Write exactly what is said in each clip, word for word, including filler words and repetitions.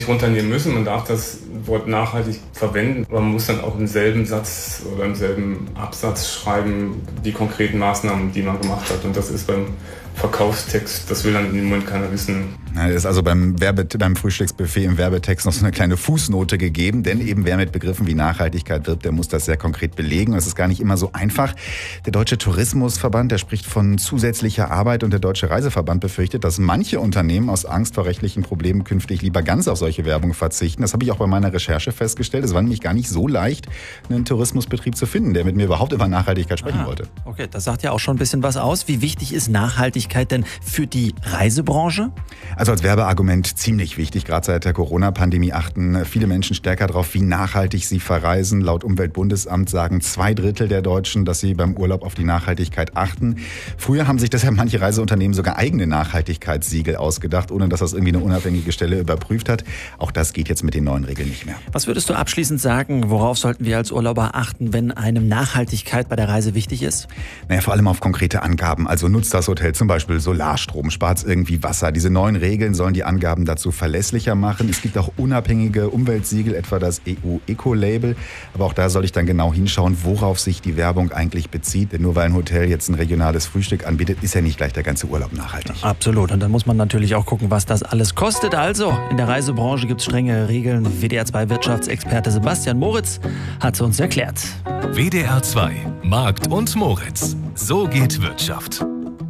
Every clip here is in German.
runternehmen müssen. Man darf das Wort nachhaltig verwenden, aber man muss dann auch im selben Satz oder im selben Absatz schreiben, die konkreten Maßnahmen, die man gemacht hat. Und das ist beim Verkaufstext, das will dann in dem Moment keiner wissen. Da ist also beim, Werbe, beim Frühstücksbuffet im Werbetext noch so eine kleine Fußnote gegeben, denn eben wer mit Begriffen wie Nachhaltigkeit wirbt, der muss das sehr konkret belegen. Das ist gar nicht immer so einfach. Der Deutsche Tourismusverband, der spricht von zusätzlicher Arbeit, und der Deutsche Reiseverband befürchtet, dass manche Unternehmen aus Angst vor rechtlichen Problemen künftig lieber ganz auf solche Werbung verzichten. Das habe ich auch bei meiner Recherche festgestellt. Es war nämlich gar nicht so leicht, einen Tourismusbetrieb zu finden, der mit mir überhaupt über Nachhaltigkeit sprechen Aha. wollte. Okay, das sagt ja auch schon ein bisschen was aus. Wie wichtig ist Nachhaltigkeit denn für die Reisebranche? Also als Werbeargument ziemlich wichtig. Gerade seit der Corona-Pandemie achten viele Menschen stärker darauf, wie nachhaltig sie verreisen. Laut Umweltbundesamt sagen zwei Drittel der Deutschen, dass sie beim Urlaub auf die Nachhaltigkeit achten. Früher haben sich deshalb manche Reiseunternehmen sogar eigene Nachhaltigkeitssiegel ausgedacht, ohne dass das irgendwie eine unabhängige Stelle überprüft hat. Auch das geht jetzt mit den neuen Regeln nicht mehr. Was würdest du abschließend sagen, worauf sollten wir als Urlauber achten, wenn einem Nachhaltigkeit bei der Reise wichtig ist? Naja, vor allem auf konkrete Angaben. Also nutzt das Hotel zum Beispiel Solarstrom, spart irgendwie Wasser. Diese neuen Regeln sollen die Angaben dazu verlässlicher machen. Es gibt auch unabhängige Umweltsiegel, etwa das E U-Eco-Label. Aber auch da soll ich dann genau hinschauen, worauf sich die Werbung eigentlich bezieht. Denn nur weil ein Hotel jetzt ein regionales Frühstück anbietet, ist ja nicht gleich der ganze Urlaub nachhaltig. Absolut. Und dann muss man natürlich auch gucken, was das alles kostet. Also, in der Reisebranche gibt es strenge Regeln. W D R zwei Wirtschaftsexperte Sebastian Moritz hat es uns erklärt. W D R zwei Markt und Moritz. So geht Wirtschaft.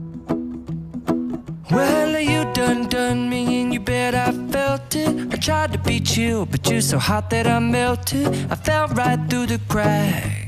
Well, you done done me and you bet I felt it. I tried to be chill, but you're so hot that I melted. I fell right through the cracks.